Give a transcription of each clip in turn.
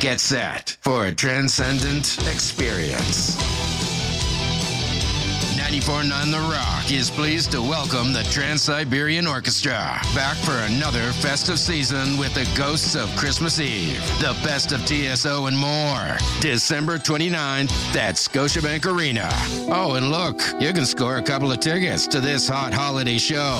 Get set for a transcendent experience. 94.9 The Rock is pleased to welcome the Trans-Siberian Orchestra back for another festive season with the Ghosts of Christmas Eve, the best of TSO and more. December 29th at Scotiabank Arena. Oh, and look, you can score a couple of tickets to this hot holiday show.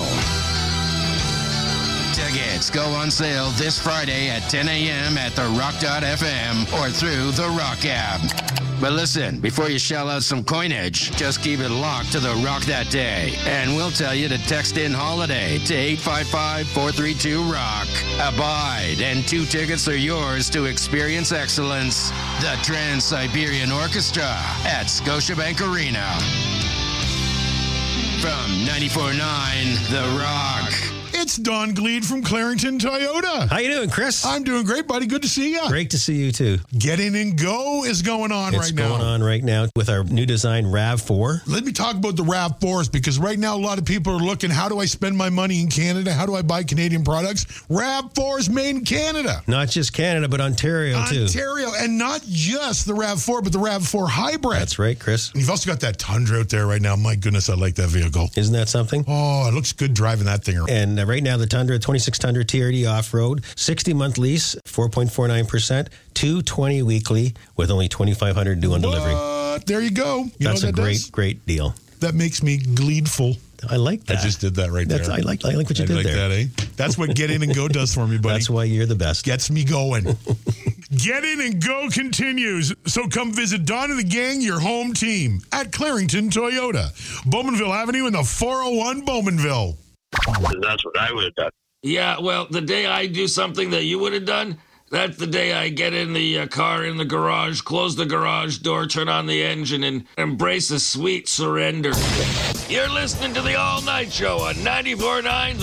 Tickets go on sale this Friday at 10 a.m. at therock.fm or through the Rock app. But listen, before you shell out some coinage, just keep it locked to The Rock that day. And we'll tell you to text in HOLIDAY to 855-432-ROCK. Abide, and 2 tickets are yours to experience excellence. The Trans-Siberian Orchestra at Scotiabank Arena. From 94.9 The Rock. It's Don Gleed from Clarington Toyota. How you doing, Chris? I'm doing great, buddy. Good to see you. Great to see you, too. Get in and go is going on right now. It's going on right now with our new design RAV4. Let me talk about the RAV4s because right now a lot of people are looking, how do I spend my money in Canada? How do I buy Canadian products? RAV4 is made in Canada. Not just Canada, but Ontario, too. Ontario, and not just the RAV4, but the RAV4 Hybrid. That's right, Chris. And you've also got that Tundra out there right now. My goodness, I like that vehicle. Isn't that something? Oh, it looks good driving that thing around. And right now, the Tundra, 26 Tundra TRD off-road, 60-month lease, 4.49%, $220 weekly with only $2,500 due on delivery. There you go. That's a great deal. That makes me gleedful. I like that. I just did that right there. I like what you did there. That, eh? That's what Get In and Go does for me, buddy. That's why you're the best. Gets me going. Get In and Go continues. So come visit Don and the gang, your home team, at Clarington Toyota, Bowmanville Avenue in the 401 Bowmanville. That's what I would have done. Yeah, well, the day I do something that you would have done, that's the day I get in the car in the garage, close the garage door, turn on the engine, and embrace a sweet surrender. You're listening to the All Night Show on 94.9